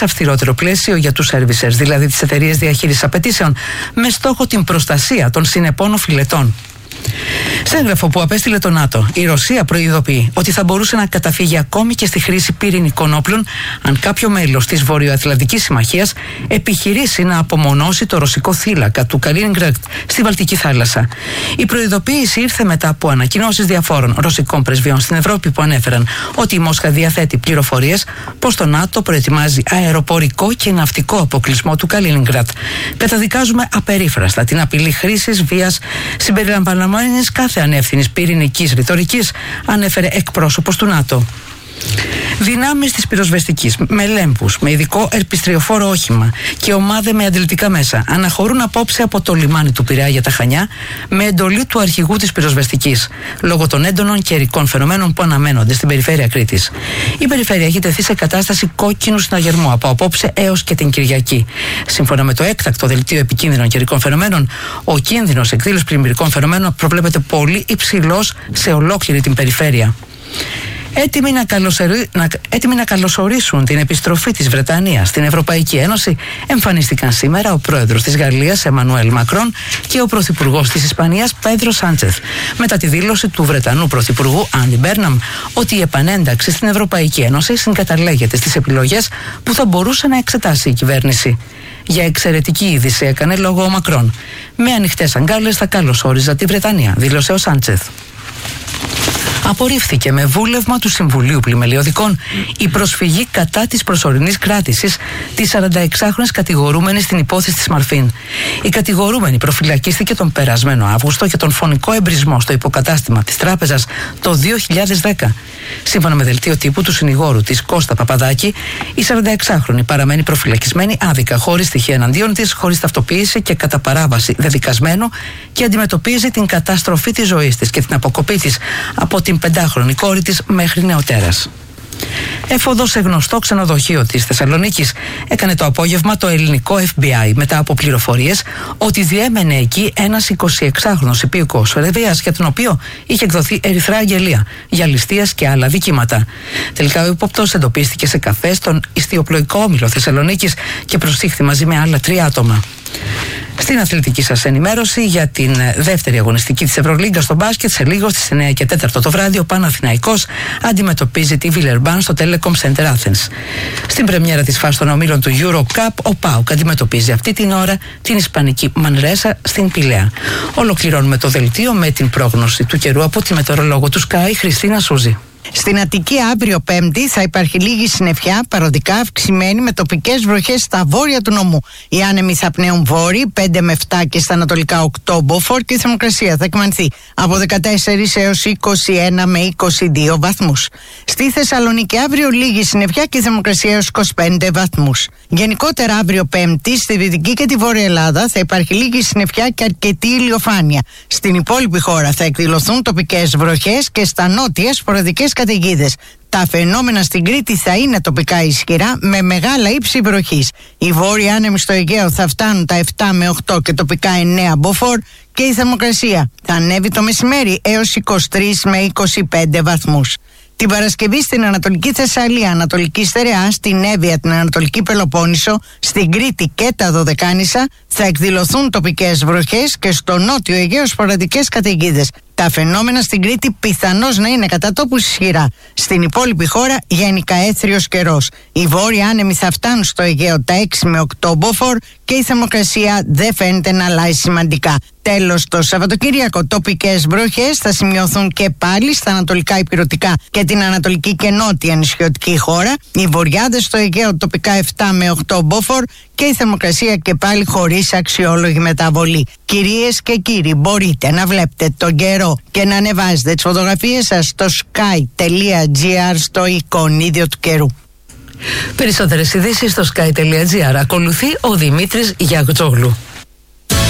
επίσης αυστηρότερο πλαίσιο για τους servicers, δηλαδή τις εταιρείες διαχείρισης απαιτήσεων, με στόχο την προστασία των συνεπών οφειλετών. Σε έγγραφο που απέστειλε το ΝΑΤΟ, η Ρωσία προειδοποιεί ότι θα μπορούσε να καταφύγει ακόμη και στη χρήση πυρηνικών όπλων αν κάποιο μέλος της Βορειοατλαντικής Συμμαχίας επιχειρήσει να απομονώσει το ρωσικό θύλακα του Καλίνιγκραντ στη Βαλτική θάλασσα. Η προειδοποίηση ήρθε μετά από ανακοινώσεις διαφόρων ρωσικών πρεσβειών στην Ευρώπη που ανέφεραν ότι η Μόσχα διαθέτει πληροφορίες πως το ΝΑΤΟ προετοιμάζει αεροπορικό και ναυτικό αποκλεισμό του Καλίνιγκραντ. Καταδικάζουμε απερίφραστα την απειλή χρήσης βίας συμπεριλαμβανομένης κάθε ανεύθυνης πυρηνικής ρητορικής, ανέφερε εκπρόσωπος του ΝΑΤΟ. Δυνάμεις της πυροσβεστικής, με λέμπους, με ειδικό ερπιστριοφόρο όχημα και ομάδα με αντιληπτικά μέσα αναχωρούν απόψε από το λιμάνι του Πειραιά για τα Χανιά με εντολή του αρχηγού της πυροσβεστικής, λόγω των έντονων καιρικών φαινομένων που αναμένονται στην περιφέρεια Κρήτης. Η περιφέρεια έχει τεθεί σε κατάσταση κόκκινου συναγερμού από απόψε έως και την Κυριακή. Σύμφωνα με το έκτακτο δελτίο επικίνδυνων καιρικών φαινομένων, ο κίνδυνος εκδήλωσης πλημμυρικών φαινομένων προβλέπεται πολύ υψηλός σε ολόκληρη την περιφέρεια. Έτοιμοι να καλωσορίσουν την επιστροφή της Βρετανίας στην Ευρωπαϊκή Ένωση, εμφανίστηκαν σήμερα ο πρόεδρος της Γαλλίας Εμμανουέλ Μακρόν και ο πρωθυπουργός της Ισπανίας Πέντρο Σάντσεθ, μετά τη δήλωση του Βρετανού πρωθυπουργού Άντι Μπέρναμ ότι η επανένταξη στην Ευρωπαϊκή Ένωση συγκαταλέγεται στις επιλογές που θα μπορούσε να εξετάσει η κυβέρνηση. Για εξαιρετική είδηση έκανε λόγο ο Μακρόν. Με ανοιχτές αγκάλες θα καλωσόριζα τη Βρετανία, δήλωσε ο Σάντσεθ. Απορρίφθηκε με βούλευμα του Συμβουλίου Πλημελιωδικών η προσφυγή κατά της προσωρινής κράτησης της 46χρονης κατηγορούμενης στην υπόθεση της Μαρφίν. Η κατηγορούμενη προφυλακίστηκε τον περασμένο Αύγουστο για τον φωνικό εμπρισμό στο υποκατάστημα της τράπεζας το 2010. Σύμφωνα με δελτίο τύπου του συνηγόρου της Κώστα Παπαδάκη, η 46χρονη παραμένει προφυλακισμένη άδικα, χωρίς στοιχεία εναντίον της, χωρίς ταυτοποίηση και κατά παράβαση δεδικασμένου και αντιμετωπίζει την καταστροφή της ζωής της και την αποκοπή της από την 5χρονη κόρη της μέχρι νεοτέρας. Έφοδο σε γνωστό ξενοδοχείο της Θεσσαλονίκης έκανε το απόγευμα το ελληνικό FBI μετά από πληροφορίες ότι διέμενε εκεί ένας 26χρονος υπήκοος Σουηδίας για τον οποίο είχε εκδοθεί ερυθρά αγγελία για ληστείας και άλλα δικήματα. Τελικά ο υπόπτος εντοπίστηκε σε καφέ στον ιστιοπλοϊκό όμιλο Θεσσαλονίκης και προσήχθη μαζί με άλλα 3 άτομα. Στην αθλητική σας ενημέρωση για την δεύτερη αγωνιστική της Ευρωλίγκα στο μπάσκετ, σε λίγο στις 9 και 4 το βράδυ ο Παναθηναϊκός αντιμετωπίζει τη Βιλερμπάν στο Telecom Center Athens. Στην πρεμιέρα της φάσης των ομίλων του Euro Cup, ο ΠΑΟΚ αντιμετωπίζει αυτή την ώρα την ισπανική Μανρέσα στην Πηλαία. Ολοκληρώνουμε το δελτίο με την πρόγνωση του καιρού από τη μετεωρολόγο του Sky, Χριστίνα Σούζη. Στην Αττική αύριο Πέμπτη θα υπάρχει λίγη συννεφιά, παροδικά αυξημένη με τοπικές βροχές στα βόρεια του νομού. Οι άνεμοι θα πνέουν βόρειοι 5 με 7 και στα ανατολικά 8 μποφόρ και η θερμοκρασία θα εκμανθεί από 14 έως 21 με 22 βαθμούς. Στη Θεσσαλονίκη αύριο λίγη συννεφιά και η θερμοκρασία έως 25 βαθμούς. Γενικότερα αύριο Πέμπτη στη Δυτική και τη Βόρεια Ελλάδα θα υπάρχει λίγη συννεφιά και αρκετή ηλιοφάνεια. Στην υπόλοιπη χώρα θα εκδηλωθούν τοπικές βροχές και στα νότια σποραδικές καταιγίδες. Τα φαινόμενα στην Κρήτη θα είναι τοπικά ισχυρά με μεγάλα ύψη βροχής. Οι βόρειοι άνεμοι στο Αιγαίο θα φτάνουν τα 7 με 8 και τοπικά 9 μποφόρ και η θερμοκρασία θα ανέβει το μεσημέρι έως 23 με 25 βαθμούς. Την Παρασκευή στην Ανατολική Θεσσαλία, Ανατολική Στερεά, στην Εύβοια, την Ανατολική Πελοπόννησο, στην Κρήτη και τα Δωδεκάνησα θα εκδηλωθούν τοπικές βροχές και στο νότιο Αιγαίο σποραδικές καταιγίδες. Τα φαινόμενα στην Κρήτη πιθανώς να είναι κατά τόπους ισχυρά. Στην υπόλοιπη χώρα γενικά έθριος καιρός. Οι βόρειοι άνεμοι θα φτάνουν στο Αιγαίο τα 6 με 8 μποφόρ και η θερμοκρασία δεν φαίνεται να αλλάζει σημαντικά. Τέλος, το Σαββατοκύριακο τοπικές βροχές θα σημειωθούν και πάλι στα ανατολικά ηπειρωτικά και την ανατολική και νότια νησιωτική χώρα. Οι βορειάδες στο Αιγαίο τοπικά 7 με 8 μποφόρ και η θερμοκρασία και πάλι χωρίς αξιόλογη μεταβολή. Κυρίες και κύριοι, μπορείτε να βλέπετε τον καιρό και να ανεβάζετε τις φωτογραφίες σας στο sky.gr στο εικονίδιο του καιρού. Περισσότερες ειδήσεις στο sky.gr. Ακολουθεί ο Δημήτρης Γιαγτζόγλου.